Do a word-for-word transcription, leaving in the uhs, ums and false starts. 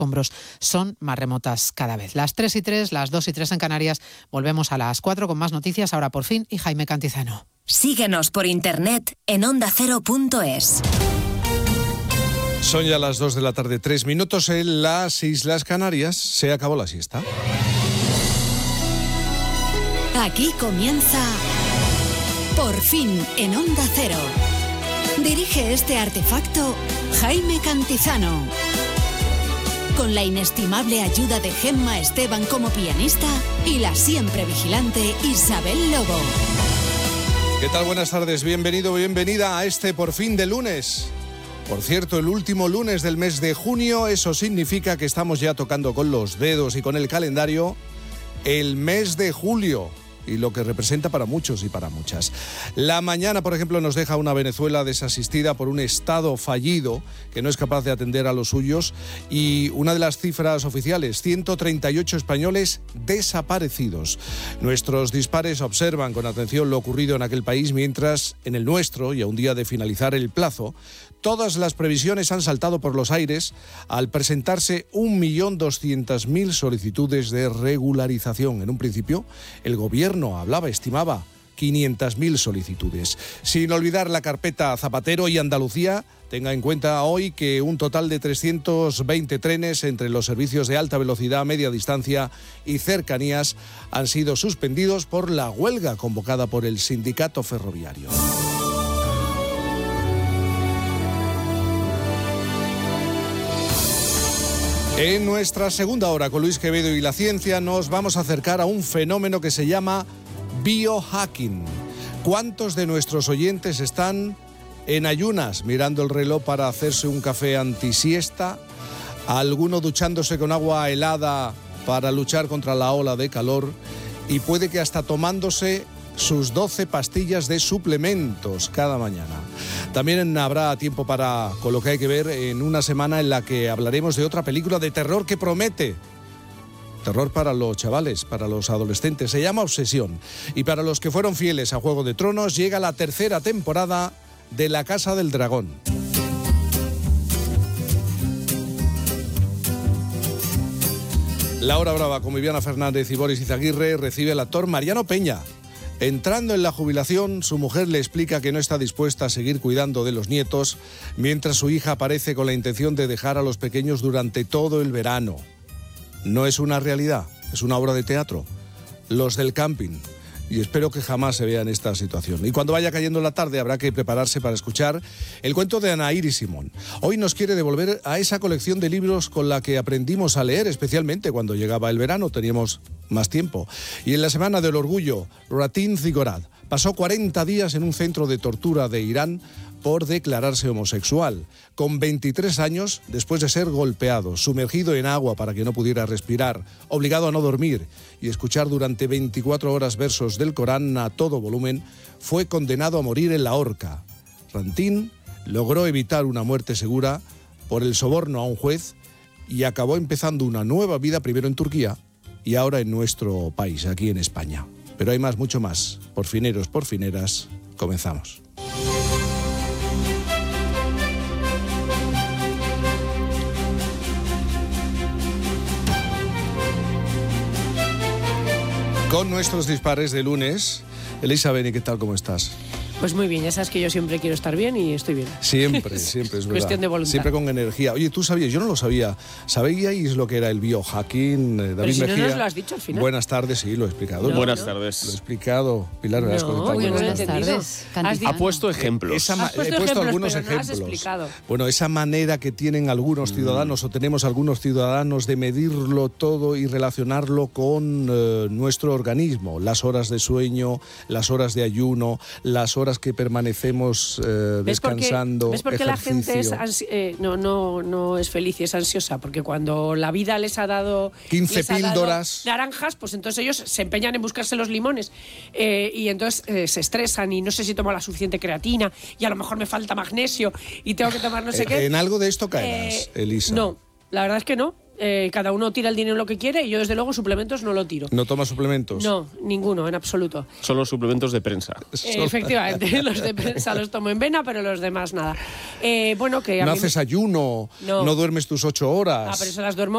escombros son más remotas cada vez. Las tres y tres, las dos y tres en Canarias. Volvemos a las cuatro con más noticias, ahora por fin, y Jaime Cantizano. Síguenos por internet en onda cero punto es. Son ya las dos de la tarde, tres minutos en las Islas Canarias. Se acabó la siesta. Aquí comienza Por fin en Onda Cero. Dirige este artefacto Jaime Cantizano. Con la inestimable ayuda de Gemma Esteban como pianista y la siempre vigilante Isabel Lobo. ¿Qué tal? Buenas tardes. Bienvenido, bienvenida a este Por fin de lunes. Por cierto, el último lunes del mes de junio, eso significa que estamos ya tocando con los dedos y con el calendario el mes de julio. Y lo que representa para muchos y para muchas. La mañana, por ejemplo, nos deja una Venezuela desasistida por un Estado fallido que no es capaz de atender a los suyos, y una de las cifras oficiales, ciento treinta y ocho españoles desaparecidos. Nuestros dispares observan con atención lo ocurrido en aquel país, mientras en el nuestro, y a un día de finalizar el plazo, todas las previsiones han saltado por los aires al presentarse un millón doscientas mil solicitudes de regularización. En un principio, el gobierno hablaba, estimaba quinientas mil solicitudes. Sin olvidar la carpeta Zapatero y Andalucía, tenga en cuenta hoy que un total de trescientos veinte trenes entre los servicios de alta velocidad, media distancia y cercanías han sido suspendidos por la huelga convocada por el sindicato ferroviario. En nuestra segunda hora con Luis Quevedo y la ciencia nos vamos a acercar a un fenómeno que se llama biohacking. ¿Cuántos de nuestros oyentes están en ayunas mirando el reloj para hacerse un café antisiesta? ¿Alguno duchándose con agua helada para luchar contra la ola de calor? Y puede que hasta tomándose sus doce pastillas de suplementos cada mañana. También habrá tiempo para con lo que hay que ver en una semana en la que hablaremos de otra película de terror que promete. Terror para los chavales, para los adolescentes. Se llama Obsesión. Y para los que fueron fieles a Juego de Tronos, llega la tercera temporada de La Casa del Dragón. La hora brava con Viviana Fernández y Boris Izaguirre recibe el actor Mariano Peña. Entrando en la jubilación, su mujer le explica que no está dispuesta a seguir cuidando de los nietos, mientras su hija aparece con la intención de dejar a los pequeños durante todo el verano. No es una realidad, es una obra de teatro. Los del camping. Y espero que jamás se vea en esta situación. Y cuando vaya cayendo la tarde habrá que prepararse para escuchar el cuento de Ana Iris Simón. Hoy nos quiere devolver a esa colección de libros con la que aprendimos a leer, especialmente cuando llegaba el verano, teníamos más tiempo. Y en la Semana del Orgullo, Ratin Zigorad pasó cuarenta días en un centro de tortura de Irán por declararse homosexual. Con veintitrés años, después de ser golpeado, sumergido en agua para que no pudiera respirar, obligado a no dormir y escuchar durante veinticuatro horas versos del Corán a todo volumen, fue condenado a morir en la horca. Ratin logró evitar una muerte segura por el soborno a un juez y acabó empezando una nueva vida, primero en Turquía y ahora en nuestro país, aquí en España. Pero hay más, mucho más. Por fineros, por fineras, comenzamos. Con nuestros dispares de lunes. Elisa Beni, ¿qué tal? ¿Cómo estás? Pues muy bien, ya sabes que yo siempre quiero estar bien y estoy bien. Siempre, siempre, es verdad. Cuestión de voluntad. Siempre con energía. Oye, ¿tú sabías? Yo no lo sabía. ¿Sabíais lo que era el biohacking? David Pero si Mejía. no nos lo has dicho al final. Buenas tardes, sí, lo he explicado. No, Buenas no. tardes. Lo he explicado. Pilar Velasco. No, ¿qué tal? yo no lo he Buenas entendido. tardes. Has dicho- Ha puesto ejemplos. Esa ma- Has puesto he puesto ejemplos, algunos pero no has ejemplos. explicado. Bueno, esa manera que tienen algunos ciudadanos, o tenemos algunos ciudadanos, de medirlo todo y relacionarlo con eh, nuestro organismo. Las horas de sueño, las horas de ayuno, las horas que permanecemos eh, ¿Ves por qué- descansando, ¿Ves por qué la gente es ejercicio. ansi- eh, no, no, no es feliz y es ansiosa? Porque cuando la vida les ha dado quince les ha dado píldoras. naranjas, pues entonces ellos se empeñan en buscarse los limones eh, y entonces eh, se estresan y no sé si tomo la suficiente creatina y a lo mejor me falta magnesio y tengo que tomar no sé Eh, qué. En algo de esto caerás, Eh, Elisa. No, la verdad es que no. Eh, cada uno tira el dinero lo que quiere y yo desde luego suplementos no lo tiro. ¿No tomas suplementos? No, ninguno, en absoluto. Son los suplementos de prensa. Eh, efectivamente, los de prensa los tomo en vena, pero los demás nada. Eh, bueno, que a No mí me- haces ayuno, No. no duermes tus ocho horas. Ah, pero eso las duermo